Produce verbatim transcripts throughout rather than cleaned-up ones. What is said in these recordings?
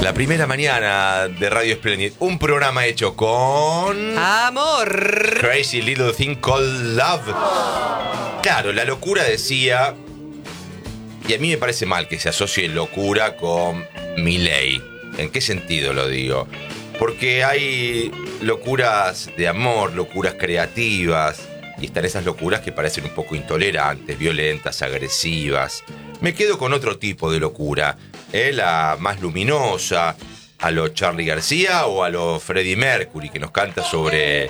La primera mañana de Radio Splendid, un programa hecho con... amor. Crazy Little Thing Called Love. Claro, la locura decía, y a mí me parece mal que se asocie locura con Milei. ¿En qué sentido lo digo? Porque hay locuras de amor, locuras creativas, y están esas locuras que parecen un poco intolerantes, violentas, agresivas. Me quedo con otro tipo de locura, ¿eh? La más luminosa, a lo Charly García o a lo Freddie Mercury, que nos canta sobre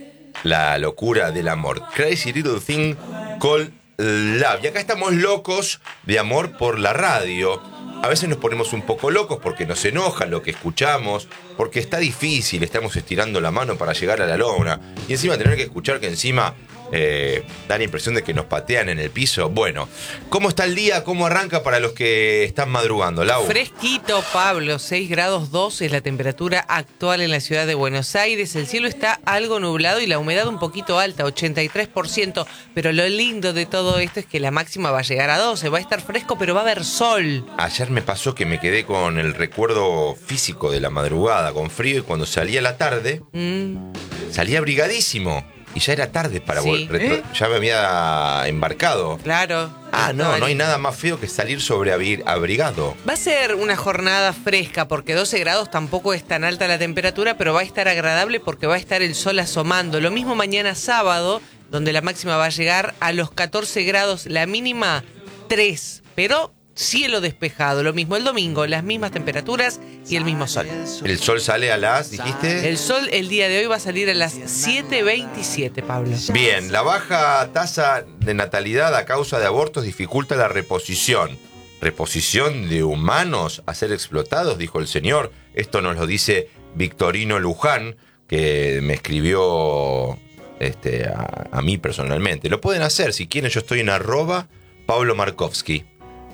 la locura del amor. Crazy Little Thing Called Love. Y acá estamos locos de amor por la radio. A veces nos ponemos un poco locos porque nos enoja lo que escuchamos, porque está difícil, estamos estirando la mano para llegar a la lona. Y encima tener que escuchar que encima eh, da la impresión de que nos patean en el piso. Bueno, ¿cómo está el día? ¿Cómo arranca para los que están madrugando, Lau? Fresquito, Pablo, seis grados dos es la temperatura actual en la ciudad de Buenos Aires. El cielo está algo nublado y la humedad un poquito alta, ochenta y tres por ciento. Pero lo lindo de todo esto es que la máxima va a llegar a doce. Va a estar fresco, pero va a haber sol. Ayer me pasó que me quedé con el recuerdo físico de la madrugada, con frío, y cuando salía la tarde, mm. salía abrigadísimo. Y ya era tarde para sí. volver. ¿Eh? Ya me había embarcado. Claro. Ah, no, no hay nada más feo que salir sobreabrigado. Va a ser una jornada fresca porque doce grados tampoco es tan alta la temperatura, pero va a estar agradable porque va a estar el sol asomando. Lo mismo mañana sábado, donde la máxima va a llegar a los catorce grados, la mínima tres, pero cielo despejado. Lo mismo el domingo, las mismas temperaturas y el mismo sol. ¿El sol sale a las, dijiste? El sol el día de hoy va a salir a las siete veintisiete, Pablo. Bien, la baja tasa de natalidad a causa de abortos dificulta la reposición. ¿Reposición de humanos a ser explotados?, dijo el señor. Esto nos lo dice Victorino Luján, que me escribió este, a, a mí personalmente. Lo pueden hacer, si quieren, yo estoy en arroba Pablo Markovsky.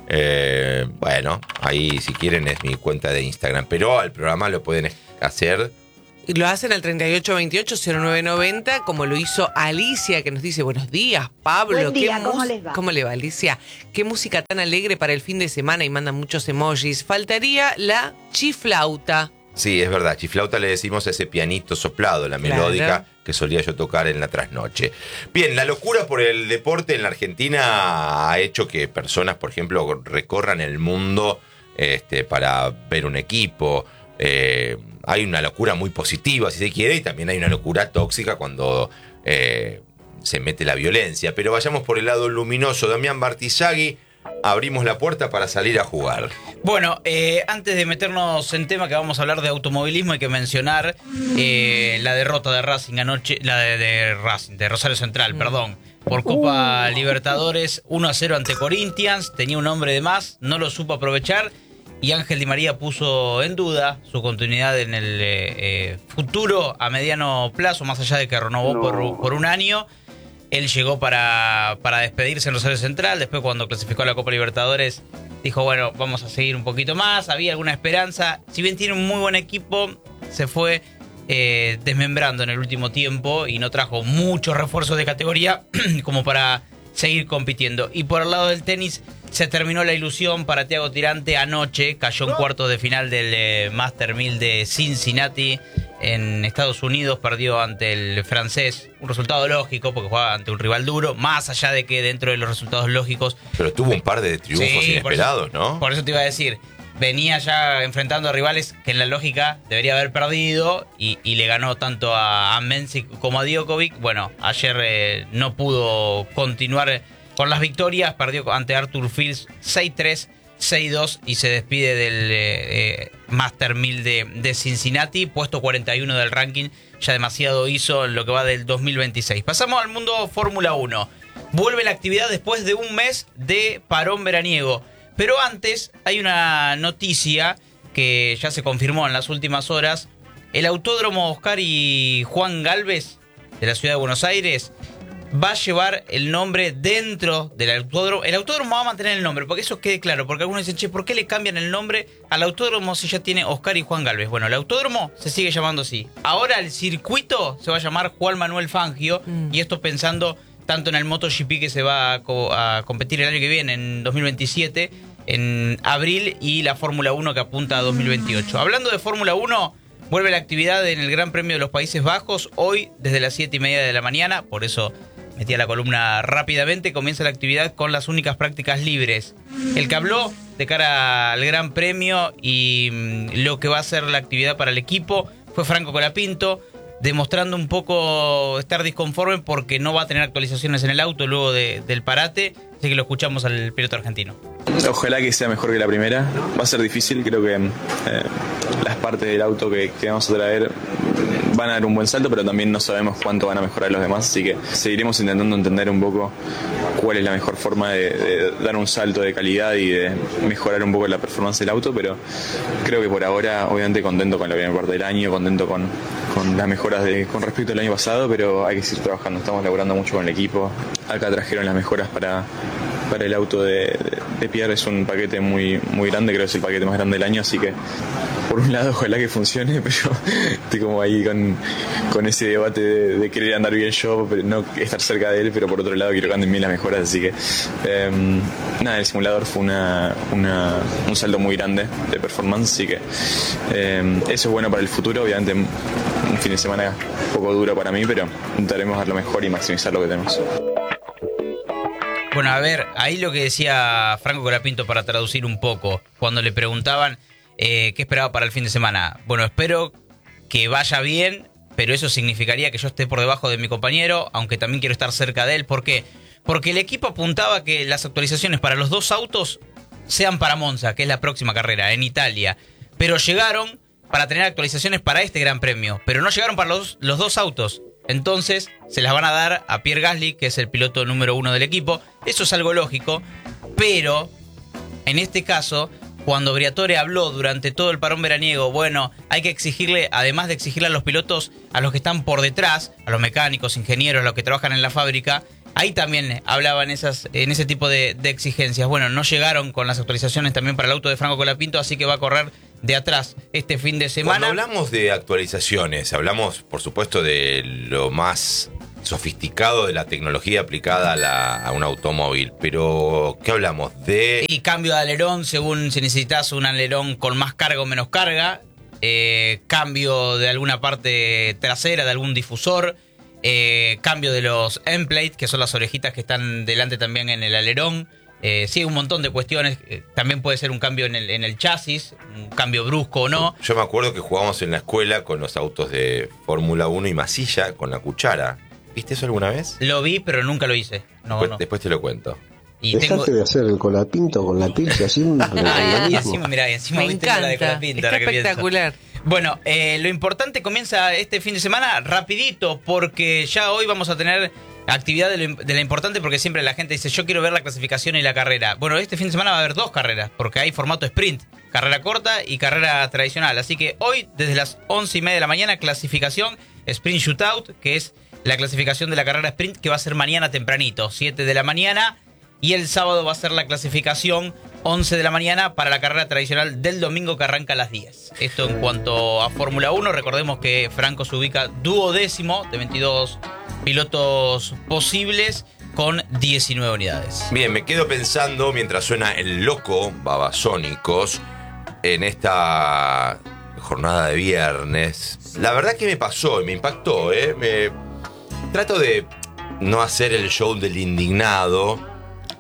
Eh, bueno, ahí si quieren es mi cuenta de Instagram, pero al programa lo pueden hacer. Y lo hacen al treinta y ocho veintiocho cero nueve noventa, como lo hizo Alicia, que nos dice: buenos días, Pablo. Buen día, ¿qué ¿cómo mus- les va? ¿Cómo le va, Alicia? Qué música tan alegre para el fin de semana, y mandan muchos emojis. Faltaría la chiflauta. Sí, es verdad, chiflauta le decimos a ese pianito soplado, la melódica, claro, que solía yo tocar en la trasnoche. Bien, la locura por el deporte en la Argentina ha hecho que personas, por ejemplo, recorran el mundo este, para ver un equipo. Eh, hay una locura muy positiva, si se quiere, y también hay una locura tóxica cuando eh, se mete la violencia. Pero vayamos por el lado luminoso. Damián Bartizagui, abrimos la puerta para salir a jugar. Bueno, eh, antes de meternos en tema que vamos a hablar de automovilismo, hay que mencionar eh, la derrota de Racing anoche, la de, de Racing, de Rosario Central, mm. perdón, por Copa uh. Libertadores, uno a cero ante Corinthians. Tenía un hombre de más, no lo supo aprovechar, y Ángel Di María puso en duda su continuidad en el eh, futuro a mediano plazo, más allá de que renovó no. por, por un año. Él llegó para, para despedirse en Rosario Central. Después, cuando clasificó a la Copa Libertadores, dijo, bueno, vamos a seguir un poquito más. Había alguna esperanza. Si bien tiene un muy buen equipo, se fue eh, desmembrando en el último tiempo y no trajo muchos refuerzos de categoría como para seguir compitiendo. Y por el lado del tenis, se terminó la ilusión para Thiago Tirante anoche. Cayó en cuartos de final del eh, Master mil de Cincinnati en Estados Unidos, perdió ante el francés, un resultado lógico porque jugaba ante un rival duro, más allá de que dentro de los resultados lógicos... Pero tuvo un par de triunfos sí, inesperados, por eso, ¿no? Por eso te iba a decir, venía ya enfrentando a rivales que en la lógica debería haber perdido y, y le ganó tanto a, a Mensik como a Djokovic. Bueno, ayer eh, no pudo continuar con las victorias, perdió ante Arthur Fils seis tres, seis dos y se despide del eh, Master mil de, de Cincinnati, puesto cuarenta y uno del ranking. Ya demasiado hizo en lo que va del dos mil veintiséis. Pasamos al mundo Fórmula uno. Vuelve la actividad después de un mes de parón veraniego. Pero antes hay una noticia que ya se confirmó en las últimas horas. El Autódromo Oscar y Juan Galvez de la ciudad de Buenos Aires va a llevar el nombre dentro del autódromo. El autódromo va a mantener el nombre, porque eso quede claro, porque algunos dicen, che, ¿por qué le cambian el nombre al autódromo si ya tiene Oscar y Juan Galvez? Bueno, el autódromo se sigue llamando así. Ahora el circuito se va a llamar Juan Manuel Fangio, mm. y esto pensando tanto en el MotoGP que se va a, co- a competir el año que viene, en dos mil veintisiete, en abril y la Fórmula uno que apunta a dos mil veintiocho. Hablando de Fórmula uno, vuelve la actividad en el Gran Premio de los Países Bajos hoy desde las siete y media de la mañana, por eso metí a la columna rápidamente. Comienza la actividad con las únicas prácticas libres. El que habló de cara al Gran Premio y mmm, lo que va a ser la actividad para el equipo fue Franco Colapinto, demostrando un poco estar disconforme porque no va a tener actualizaciones en el auto luego de, del parate. Así que lo escuchamos al piloto argentino. Ojalá que sea mejor que la primera. Va a ser difícil, creo que eh, las partes del auto que, que vamos a traer van a dar un buen salto, pero también no sabemos cuánto van a mejorar los demás, así que seguiremos intentando entender un poco cuál es la mejor forma de, de dar un salto de calidad y de mejorar un poco la performance del auto, pero creo que por ahora, obviamente contento con la primera parte del año, contento con, con las mejoras de, con respecto al año pasado, pero hay que seguir trabajando, estamos laburando mucho con el equipo. Acá trajeron las mejoras para para el auto de, de, de Pierre, es un paquete muy, muy grande, creo que es el paquete más grande del año, así que por un lado ojalá que funcione, pero estoy como ahí con, con ese debate de, de querer andar bien yo, pero no estar cerca de él, pero por otro lado quiero que anden bien las mejoras, así que eh, nada, el simulador fue una, una, un salto muy grande de performance, así que eh, eso es bueno para el futuro, obviamente un fin de semana un poco duro para mí, pero intentaremos dar lo mejor y maximizar lo que tenemos. Bueno, a ver, ahí lo que decía Franco Colapinto, para traducir un poco, cuando le preguntaban eh, qué esperaba para el fin de semana. Bueno, espero que vaya bien, pero eso significaría que yo esté por debajo de mi compañero, aunque también quiero estar cerca de él. ¿Por qué? Porque el equipo apuntaba que las actualizaciones para los dos autos sean para Monza, que es la próxima carrera, en Italia. Pero llegaron para tener actualizaciones para este Gran Premio, pero no llegaron para los, los dos autos. Entonces se las van a dar a Pierre Gasly, que es el piloto número uno del equipo. Eso es algo lógico, pero en este caso, cuando Briatore habló durante todo el parón veraniego, bueno, hay que exigirle, además de exigirle a los pilotos, a los que están por detrás, a los mecánicos, ingenieros, a los que trabajan en la fábrica, ahí también hablaban esas, en ese tipo de, de exigencias. Bueno, no llegaron con las actualizaciones también para el auto de Franco Colapinto, así que va a correr de atrás este fin de semana. Cuando hablamos de actualizaciones, hablamos por supuesto de lo más sofisticado de la tecnología aplicada a, la, a un automóvil, pero ¿qué hablamos? De... Y cambio de alerón según si necesitas un alerón con más carga o menos carga, eh, cambio de alguna parte trasera, de algún difusor, eh, cambio de los end plate, que son las orejitas que están delante también en el alerón. Eh, sí, un montón de cuestiones. Eh, también puede ser un cambio en el, en el chasis, un cambio brusco o no. Yo me acuerdo que jugábamos en la escuela con los autos de Fórmula uno y masilla con la cuchara. ¿Viste eso alguna vez? Lo vi, pero nunca lo hice. No, después, no. después te lo cuento. Y Dejaste tengo... de hacer el Colapinto con la pizza siempre. Ah, y encima, mirá, y encima me viste encanta. La de Colapinto, está espectacular. Bueno, eh, lo importante comienza este fin de semana rapidito, porque ya hoy vamos a tener actividad de, lo, de la importante, porque siempre la gente dice, yo quiero ver la clasificación y la carrera. Bueno, este fin de semana va a haber dos carreras, porque hay formato sprint, carrera corta y carrera tradicional. Así que hoy, desde las once y media de la mañana, clasificación sprint shootout, que es la clasificación de la carrera sprint, que va a ser mañana tempranito, siete de la mañana. Y el sábado va a ser la clasificación once de la mañana para la carrera tradicional del domingo, que arranca a las diez. Esto en cuanto a Fórmula uno. Recordemos que Franco se ubica duodécimo de veintidós pilotos posibles con diecinueve unidades. Bien, me quedo pensando mientras suena el loco Babasónicos en esta jornada de viernes. La verdad que me pasó y me impactó, ¿eh? Me... Trato de no hacer el show del indignado.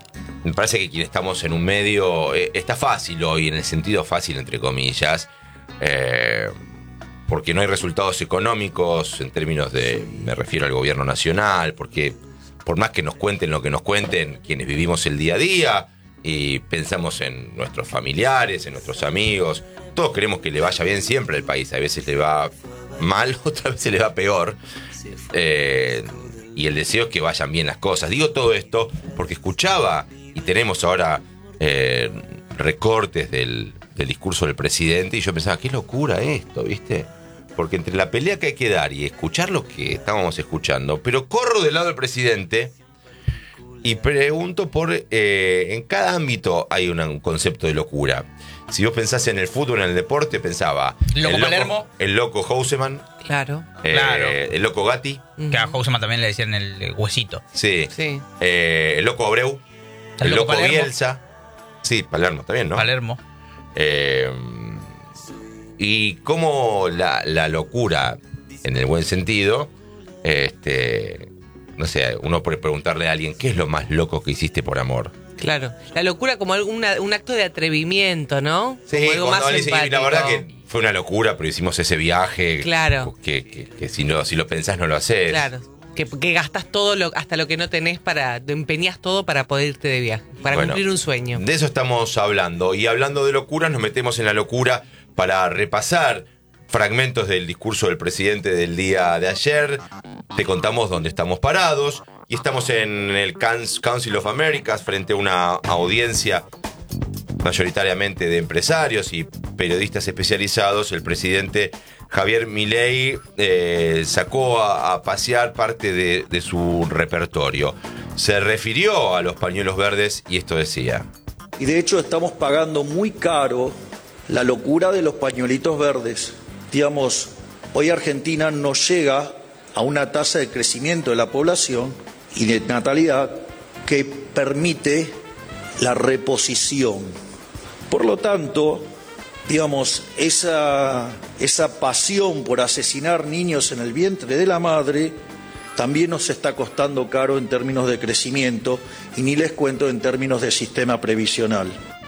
Me parece que quien estamos en un medio eh, está fácil hoy, en el sentido fácil, entre comillas, eh, porque no hay resultados económicos en términos de, me refiero al gobierno nacional, porque por más que nos cuenten lo que nos cuenten quienes vivimos el día a día y pensamos en nuestros familiares, en nuestros amigos, todos queremos que le vaya bien siempre al país. A veces le va mal, otras veces le va peor. Eh, y el deseo es que vayan bien las cosas. Digo todo esto porque escuchaba, y tenemos ahora eh, recortes del, del discurso del presidente, y yo pensaba, qué locura esto, ¿viste? Porque entre la pelea que hay que dar y escuchar lo que estábamos escuchando, pero corro del lado del presidente y pregunto por... Eh, en cada ámbito hay una, un concepto de locura. Si vos pensás en el fútbol, en el deporte, pensaba... ¿Loco el Palermo? Loco, el loco Houseman. Claro. Eh, claro. El loco Gatti. Que a Houseman también le decían el huesito. Sí. Sí. Eh, el loco Abreu. El, El loco, loco Palermo. Bielsa. Sí, Palermo, está bien, ¿no? Palermo. Eh, y cómo la, la locura, en el buen sentido, este, no sé, uno puede preguntarle a alguien, ¿qué es lo más loco que hiciste por amor? Claro, la locura como alguna, un acto de atrevimiento, ¿no? Sí, como algo cuando más dice, empático. la verdad que fue una locura, pero hicimos ese viaje. Claro. Que, que, que si, no, si lo pensás no lo haces. Claro, que, que gastas todo, lo, hasta lo que no tenés, para empeñás todo para poder irte de viaje, para Bueno, cumplir un sueño. De eso estamos hablando. Y hablando de locuras, nos metemos en la locura para repasar fragmentos del discurso del presidente del día de ayer. Te contamos dónde estamos parados. Y estamos en el Council of Americas frente a una audiencia mayoritariamente de empresarios y periodistas especializados. El presidente Javier Milei eh, sacó a, a pasear parte de, de su repertorio. Se refirió a los pañuelos verdes y esto decía. Y de hecho estamos pagando muy caro la locura de los pañuelitos verdes. Digamos, hoy Argentina no llega a una tasa de crecimiento de la población y de natalidad que permite la reposición. Por lo tanto, digamos, esa, esa pasión por asesinar niños en el vientre de la madre también nos está costando caro en términos de crecimiento y ni les cuento en términos de sistema previsional.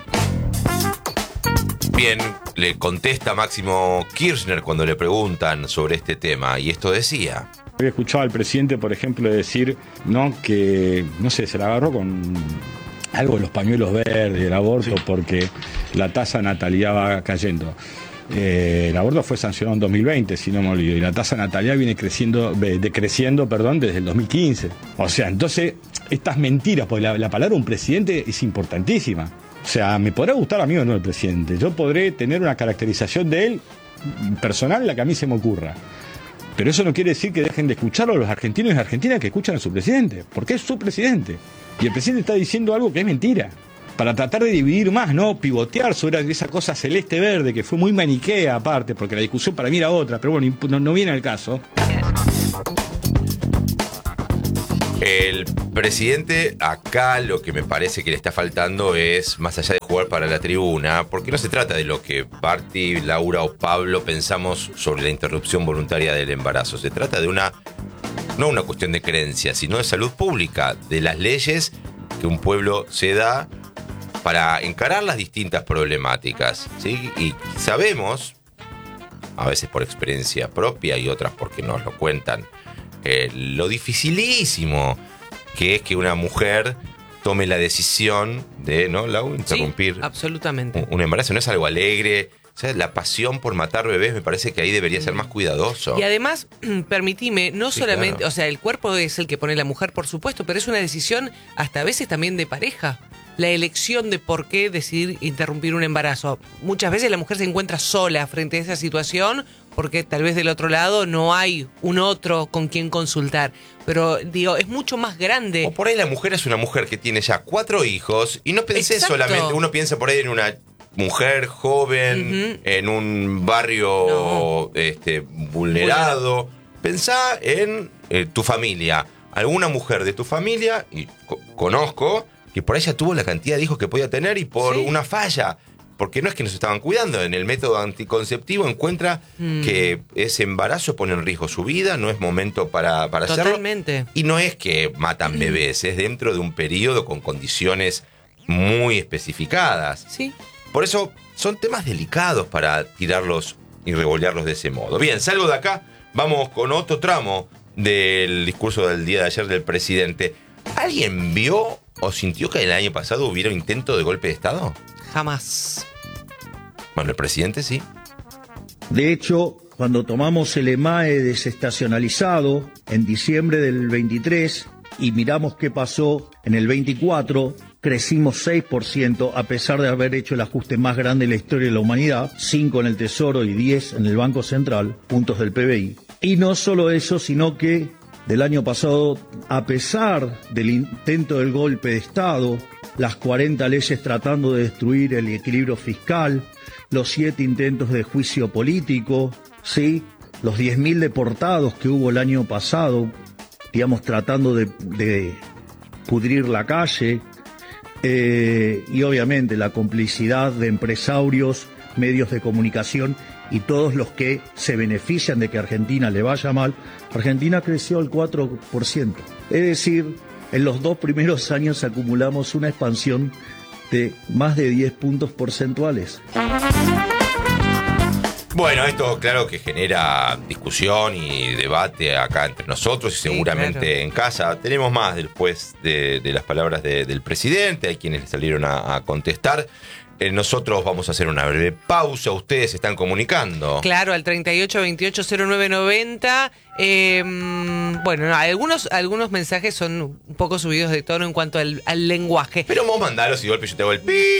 Bien, le contesta Máximo Kirchner cuando le preguntan sobre este tema y esto decía. Había escuchado al presidente, por ejemplo, decir, ¿no?, que, no sé, se la agarró con algo de los pañuelos verdes, el aborto, sí, porque la tasa de natalidad va cayendo. Eh, el aborto fue sancionado en dos mil veinte, si no me olvido, y la tasa de natalidad viene creciendo, decreciendo, perdón, desde el dos mil quince. O sea, entonces, estas mentiras, porque la, la palabra de un presidente es importantísima. O sea, me podrá gustar a mí o no el presidente. Yo podré tener una caracterización de él personal, la que a mí se me ocurra. Pero eso no quiere decir que dejen de escucharlo los argentinos y argentinas que escuchan a su presidente, porque es su presidente. Y el presidente está diciendo algo que es mentira, para tratar de dividir más, ¿no? Pivotear sobre esa cosa celeste-verde, que fue muy maniquea aparte, porque la discusión para mí era otra, pero bueno, no, no viene al caso. El presidente acá lo que me parece que le está faltando es, más allá de jugar para la tribuna, porque no se trata de lo que Barty, Laura o Pablo pensamos sobre la interrupción voluntaria del embarazo. Se trata de una, no una cuestión de creencia, sino de salud pública, de las leyes que un pueblo se da para encarar las distintas problemáticas, ¿sí? Y sabemos, a veces por experiencia propia y otras porque nos lo cuentan, Eh, lo dificilísimo que es que una mujer tome la decisión de, ¿no, Lau? Interrumpir. Sí, absolutamente. Un, un embarazo no es algo alegre. O sea, la pasión por matar bebés me parece que ahí debería ser más cuidadoso. Y además, permitime, no Sí, solamente, claro. o sea, el cuerpo es el que pone la mujer, por supuesto, pero es una decisión hasta a veces también de pareja. La elección de por qué decidir interrumpir un embarazo. Muchas veces la mujer se encuentra sola frente a esa situación porque tal vez del otro lado no hay un otro con quien consultar. Pero, digo, es mucho más grande. O por ahí la mujer es una mujer que tiene ya cuatro hijos y no pensé Exacto. solamente, uno piensa por ahí en una mujer joven, Uh-huh. en un barrio No. este, vulnerado. Pensá en eh, tu familia. Alguna mujer de tu familia, y co- conozco, que por ahí ya tuvo la cantidad de hijos que podía tener y por Sí. una falla. Porque no es que nos estaban cuidando. En el método anticonceptivo encuentra Mm. que ese embarazo pone en riesgo su vida, no es momento para, para hacerlo. Totalmente. Y no es que matan bebés, es dentro de un periodo con condiciones muy especificadas. Sí. Por eso son temas delicados para tirarlos y revolearlos de ese modo. Bien, salgo de acá, vamos con otro tramo del discurso del día de ayer del presidente. ¿Alguien vio o sintió que el año pasado hubiera un intento de golpe de Estado? Jamás. Bueno, el presidente sí. De hecho, cuando tomamos el EMAE desestacionalizado en diciembre del veintitrés y miramos qué pasó en el veinticuatro, crecimos seis por ciento a pesar de haber hecho el ajuste más grande de la historia de la humanidad, cinco en el Tesoro y diez en el Banco Central, puntos del P B I. Y no solo eso, sino que del año pasado, a pesar del intento del golpe de Estado, las cuarenta leyes tratando de destruir el equilibrio fiscal, los siete intentos de juicio político, ¿sí? Los diez mil deportados que hubo el año pasado, digamos, tratando de, de pudrir la calle, eh, y obviamente la complicidad de empresarios, medios de comunicación y todos los que se benefician de que Argentina le vaya mal. Argentina creció al cuatro por ciento. Es decir, en los dos primeros años acumulamos una expansión de más de diez puntos porcentuales. Bueno, esto claro que genera discusión y debate acá entre nosotros y seguramente sí, claro. en casa. Tenemos más después de, de las palabras de, del presidente, hay quienes le salieron a, a contestar. Eh, nosotros vamos a hacer una breve pausa, ustedes se están comunicando. Claro, al treinta y ocho veintiocho cero nueve noventa. Eh, bueno, no, algunos, algunos mensajes son un poco subidos de tono en cuanto al, al lenguaje. Pero vos mandalos y de golpe yo te hago el pi.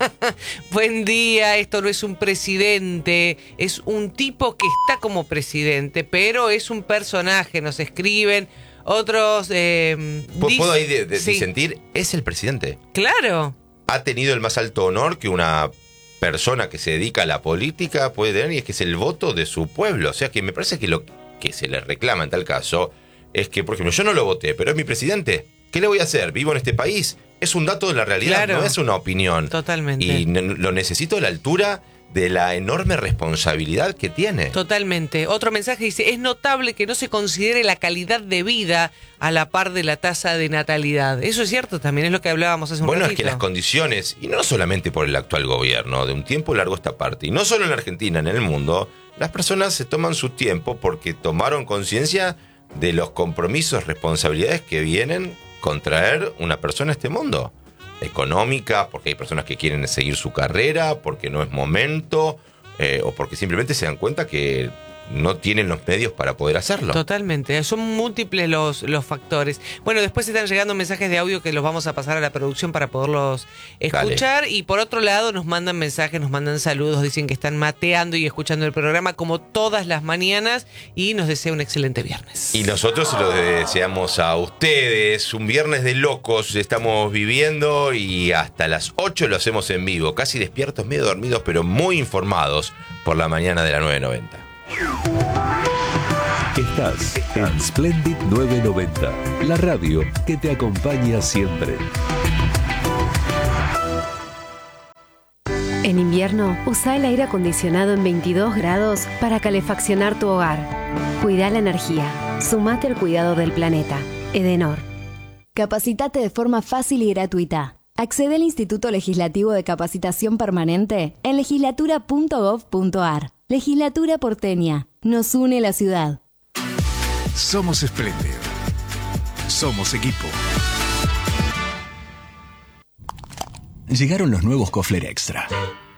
Buen día, esto no es un presidente, es un tipo que está como presidente, pero es un personaje, nos escriben. Otros... Eh, ¿Puedo ahí de, de, sí. disentir? Es el presidente. Claro. Ha tenido el más alto honor que una persona que se dedica a la política puede tener, y es que es el voto de su pueblo. O sea que me parece que lo que se le reclama en tal caso es que, por ejemplo, yo no lo voté, pero es mi presidente. ¿Qué le voy a hacer? Vivo en este país. Es un dato de la realidad, claro. no es una opinión. Totalmente. Y lo necesito a la altura de la enorme responsabilidad que tiene. Totalmente. Otro mensaje dice, es notable que no se considere la calidad de vida a la par de la tasa de natalidad. Eso es cierto, también es lo que hablábamos hace un bueno, ratito. Bueno, es que las condiciones, y no solamente por el actual gobierno, de un tiempo largo esta parte, y no solo en la Argentina, en el mundo, las personas se toman su tiempo porque tomaron conciencia de los compromisos, responsabilidades que vienen con traer una persona a este mundo. Económica, porque hay personas que quieren seguir su carrera, porque no es momento, eh, o porque simplemente se dan cuenta que no tienen los medios para poder hacerlo. Totalmente, son múltiples los, los factores. Bueno, después están llegando mensajes de audio que los vamos a pasar a la producción para poderlos escuchar. Dale. Y por otro lado nos mandan mensajes, nos mandan saludos, dicen que están mateando y escuchando el programa como todas las mañanas y nos desea un excelente viernes. Y nosotros se lo deseamos a ustedes, un viernes de locos estamos viviendo y hasta las ocho lo hacemos en vivo, casi despiertos, medio dormidos, pero muy informados por la mañana de la nueve noventa. Estás en Splendid nueve noventa, la radio que te acompaña siempre. En invierno, usa el aire acondicionado en veintidós grados para calefaccionar tu hogar. Cuida la energía. Sumate al cuidado del planeta. Edenor. Capacitate de forma fácil y gratuita. Accede al Instituto Legislativo de Capacitación Permanente en legislatura punto gov punto ar. Legislatura porteña. Nos une la ciudad. Somos Splendid. Somos equipo. Llegaron los nuevos Kofler Extra.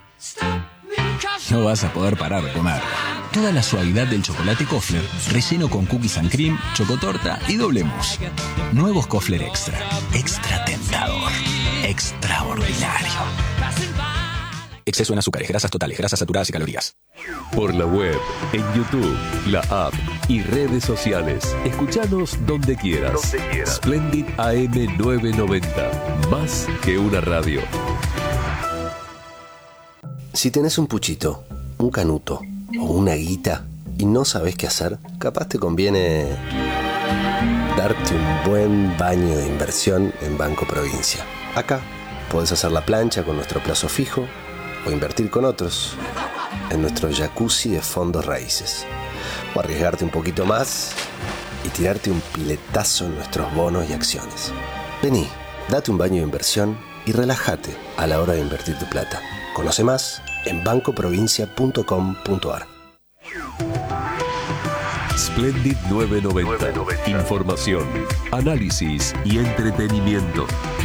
No vas a poder parar de comer. Toda la suavidad del chocolate Kofler, relleno con cookies and cream, chocotorta y doble mousse. Nuevos Kofler Extra. Extra tentador. Extraordinario. Exceso en azúcares, grasas totales, grasas saturadas y calorías. Por la web, en YouTube, la app y redes sociales. Escuchanos donde quieras. Donde quieras. Splendid A M nueve noventa. Más que una radio. Si tenés un puchito, un canuto o una guita y no sabés qué hacer, capaz te conviene darte un buen baño de inversión en Banco Provincia. Acá podés hacer la plancha con nuestro plazo fijo o invertir con otros en nuestro jacuzzi de fondos raíces, o arriesgarte un poquito más y tirarte un piletazo en nuestros bonos y acciones. Vení, date un baño de inversión y relájate a la hora de invertir tu plata. Conoce más en banco provincia punto com punto ar. Splendid nueve noventa. Información, análisis y entretenimiento.